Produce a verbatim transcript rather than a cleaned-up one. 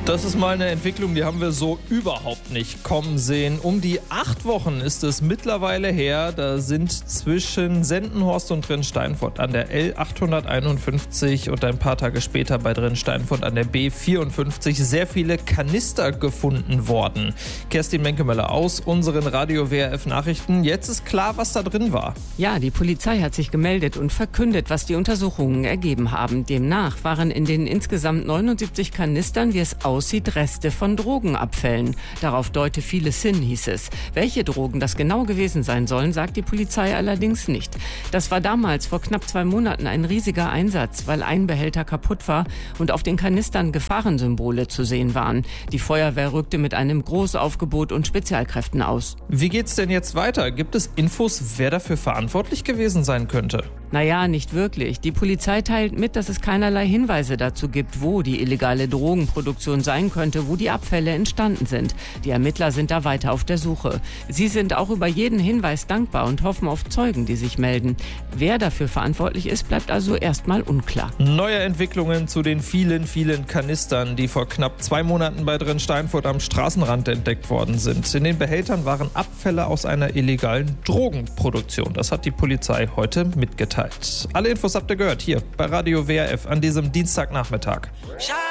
Das ist mal eine Entwicklung, die haben wir so überhaupt nicht kommen sehen. Um die acht Wochen ist es mittlerweile her. Da sind zwischen Sendenhorst und Drinsteinfurt an der L achthunderteinundfünfzig und ein paar Tage später bei Drinsteinfurt an der B vierundfünfzig sehr viele Kanister gefunden worden. Kerstin Menkemöller aus unseren Radio W R F Nachrichten. Jetzt ist klar, was da drin war. Ja, die Polizei hat sich gemeldet und verkündet, was die Untersuchungen ergeben haben. Demnach waren in den insgesamt neunundsiebzig Kanistern, wie es aussieht, Reste von Drogenabfällen. Darauf deute vieles hin, hieß es. Welche Drogen das genau gewesen sein sollen, sagt die Polizei allerdings nicht. Das war damals vor knapp zwei Monaten ein riesiger Einsatz, weil ein Behälter kaputt war und auf den Kanistern Gefahrensymbole zu sehen waren. Die Feuerwehr rückte mit einem Großaufgebot und Spezialkräften aus. Wie geht's denn jetzt weiter? Gibt es Infos, wer dafür verantwortlich gewesen sein könnte? Naja, nicht wirklich. Die Polizei teilt mit, dass es keinerlei Hinweise dazu gibt, wo die illegale Drogenproduktion sein könnte, wo die Abfälle entstanden sind. Die Ermittler sind da weiter auf der Suche. Sie sind auch über jeden Hinweis dankbar und hoffen auf Zeugen, die sich melden. Wer dafür verantwortlich ist, bleibt also erstmal unklar. Neue Entwicklungen zu den vielen, vielen Kanistern, die vor knapp zwei Monaten bei Drinsteinfurt am Straßenrand entdeckt worden sind. In den Behältern waren Abfälle aus einer illegalen Drogenproduktion. Das hat die Polizei heute mitgeteilt. Alle Infos habt ihr gehört hier bei Radio W R F an diesem Dienstagnachmittag.